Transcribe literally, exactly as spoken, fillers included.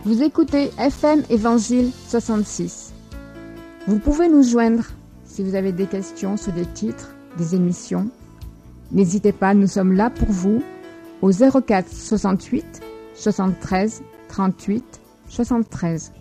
Vous écoutez F M Évangile soixante-six. Vous pouvez nous joindre si vous avez des questions sur des titres, des émissions. N'hésitez pas, nous sommes là pour vous au zéro quatre soixante-huit soixante-treize trente-huit soixante-treize.